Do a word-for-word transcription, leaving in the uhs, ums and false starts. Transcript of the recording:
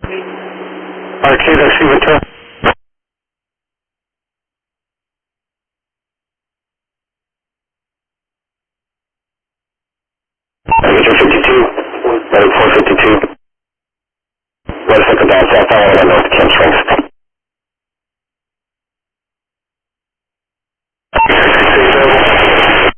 Arcade, I see the two. Major fifty-two, four fifty-two. West Circle down south, I want to North Kim Springs.